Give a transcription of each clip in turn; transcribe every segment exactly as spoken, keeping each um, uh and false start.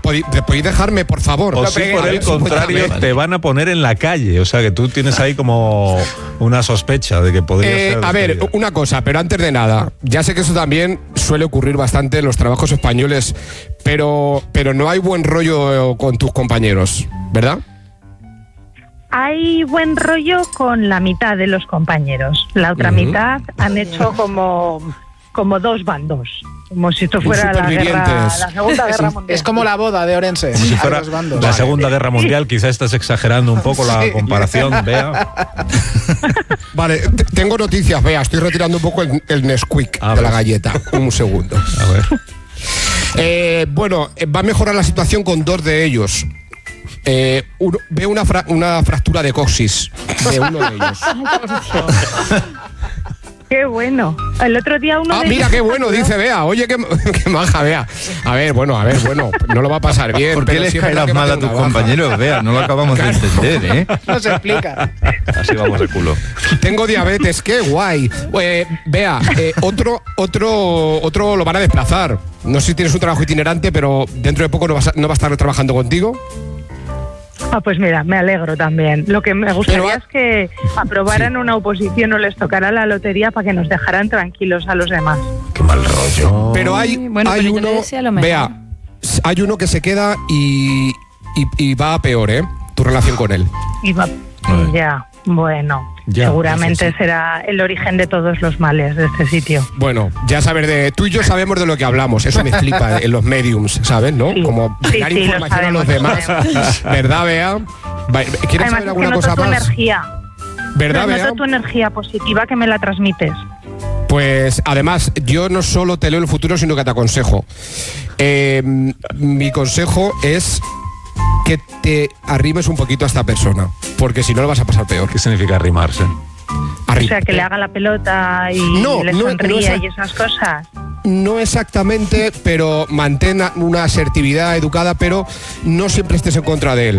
¿podéis, ¿podéis dejarme, por favor? O si por el contrario te van a poner en la calle. O sea, que tú tienes ahí como una sospecha de que podría eh, ser... A ver, una cosa, pero antes de nada, ya sé que eso también suele ocurrir bastante en los trabajos españoles, pero, pero no hay buen rollo con tus compañeros, ¿verdad? Hay buen rollo con la mitad de los compañeros. La otra Uh-huh. mitad han hecho como, como dos bandos. Como si esto fuera la, guerra, la Segunda Guerra Mundial. Es como la boda de Orense. Como si fuera bandos. la Segunda Guerra Mundial. Quizás estás exagerando un poco la Sí. comparación, Bea. Vale, t- tengo noticias, Bea. Estoy retirando un poco el, el Nesquik A de ver. la galleta. Un segundo. A ver. Eh, bueno, eh, va a mejorar la situación con dos de ellos. Eh, uno- veo una, fra- una fractura de coxis de uno de ellos. Qué bueno. El otro día uno Ah, de mira ellos- qué bueno, dice Bea. Oye, qué, qué maja, Bea. A ver, bueno, a ver, bueno, no lo va a pasar bien. ¿Por qué pero les sí es verdad caerás que va mal a tener tus una baja. compañeros? Vea, no lo acabamos de entender, ¿eh? No se explica. Así vamos de culo. Tengo diabetes, qué guay. Eh, Bea, eh, otro, otro, otro lo van a desplazar. No sé si tienes un trabajo itinerante, pero dentro de poco no, vas a- no va a estar trabajando contigo. Ah, pues mira, me alegro también. Lo que me gustaría Pero- es que aprobaran una oposición o les tocara la lotería para que nos dejaran tranquilos a los demás. Qué mal rollo. Pero hay, Bueno, hay pero yo uno, le deseo lo mejor. Bea, s- hay uno que se queda y, y, y va a peor, ¿eh? Tu relación con él. Y va- ya, bueno, Ya, seguramente sí, sí. será el origen de todos los males de este sitio. Bueno, ya sabes, de tú y yo sabemos de lo que hablamos. Eso me flipa en los mediums, ¿sabes? ¿No? Sí. Como Sí, dar sí, lo información a los sabemos, demás. lo ¿Verdad, Bea? Va- ¿Quieres Además, saber es que alguna noto cosa tu más? energía. ¿Verdad, Noto Bea? tu energía positiva que me la transmites. Pues además, yo no solo te leo el futuro, sino que te aconsejo. Eh, mi consejo es que te arrimes un poquito a esta persona, porque si no lo vas a pasar peor. ¿Qué significa arrimarse? O Arri- sea, que le haga la pelota y No, le no, no sonría es- y esas cosas. No exactamente, pero mantén una asertividad educada, pero no siempre estés en contra de él.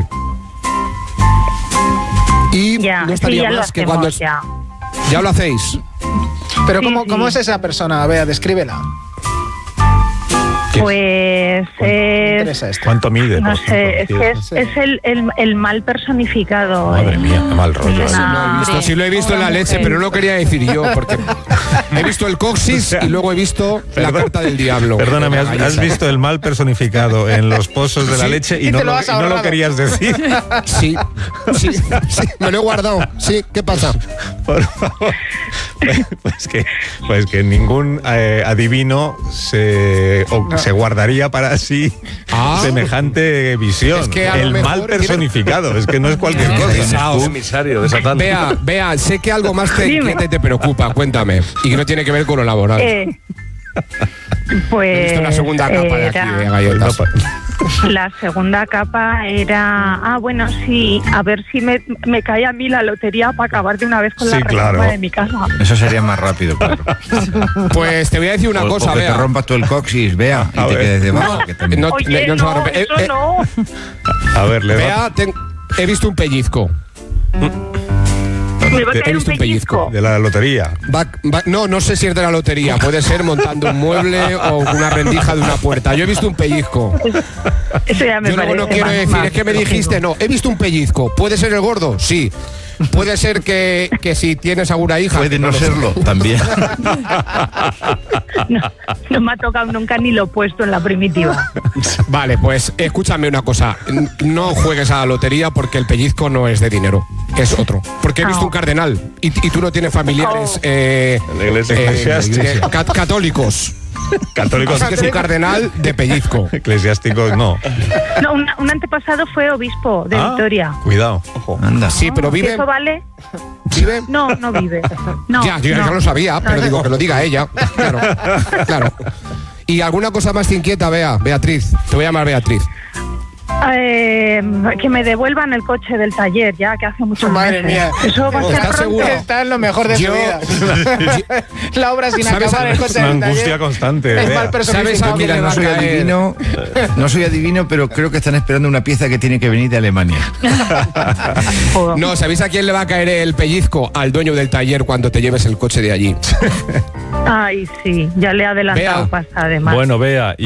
Y Ya, no sí, estaría ya lo más que hacemos, cuando... ya. ¿Ya lo hacéis? Pero Sí, ¿cómo, sí. ¿cómo es esa persona? Vea, descríbela. ¿Qué? Pues Me es... interesa esto. ¿Cuánto mide? No por sé, es ejemplo? que es, es el, el, el mal personificado. Madre eh. mía, qué mal rollo. Una- Sí, lo he visto, sí lo he visto en la una leche, mujer. pero no lo quería decir yo, porque he visto el coxis y luego he visto la Perdón. carta del diablo. Perdóname, has, has visto el mal personificado en los pozos de la Sí. leche y, Y no te lo lo, has y no lo ahorrado. querías decir. Sí, sí, sí, me lo he guardado. Sí, ¿qué pasa? Por favor. Pues que, pues que ningún eh, adivino se, o No. se guardaría para sí Ah. semejante visión. Es que a lo el mejor mal quiere- personificado, es que no es cualquier Qué cosa. pesados. emisario de Satán. Vea, vea, sé que algo más te Dime. inquieta y te preocupa, cuéntame. Y que no tiene que ver con lo laboral. Eh, He pues visto una segunda capa de aquí era- de galletas. la segunda capa era, ah, bueno, sí, a ver si me, me cae a mí la lotería para acabar de una vez con Sí, la reforma claro. de mi casa. Eso sería más rápido, claro. Pues te voy a decir una o, cosa, o que te vea. rompas tú el coxis, vea, y A te ver. quedes debajo. que también- No, Oye, no no, se va a romper. eso Eh, eh, no. A ver, le Vea, ten- he visto un pellizco. Me va a He caer un visto un pellizco. pellizco. de la lotería. Va- va- no, no sé si es de la lotería. Puede ser montando un mueble o una rendija de una puerta. Yo he visto un pellizco. Eso ya me Yo luego parece no quiero más- decir, más es que me lógico. dijiste, no, he visto un pellizco. ¿Puede ser el gordo? Sí. Puede ser que, que si tienes alguna hija. Puede no lo sé. serlo, también. No, no me ha tocado nunca ni lo opuesto en la primitiva. Vale, pues escúchame una cosa. N- No juegues a la lotería porque el pellizco no es de dinero. Es otro. Porque he visto Oh. un cardenal y, y tú no tienes familiares Oh. eh, En la iglesia eh, eclesiástica. eh, ca- católicos. Católicos. Así que es un cardenal de pellizco. Eclesiásticos, no. No, un, un antepasado fue obispo de Ah, Vitoria. Cuidado, ojo. Anda. Sí, pero vive. ¿Eso vale? ¿Vive? No, no vive. No, ya, yo no. ya lo sabía, pero No, digo no. que lo diga ella. Claro, claro. ¿Y alguna cosa más te inquieta, Bea? Beatriz. Te voy a llamar Beatriz. Eh, que me devuelvan el coche del taller, ya que hace mucho Madre mía. Eso va a ser ¿Estás pronto. segura? Está en lo mejor de Yo- su vida. La obra sin ¿Sabes? acabar, el coche Una del angustia taller. constante. Es Bea. mal personificado. ¿Sabes a quién Mira, le va no a soy caer? adivino, no soy adivino, pero creo que están esperando una pieza que tiene que venir de Alemania. Joder. No, ¿sabéis a quién le va a caer el pellizco? Al dueño del taller cuando te lleves el coche de allí. Ay, sí, ya le he adelantado Bea. pasta además. Bueno, Bea.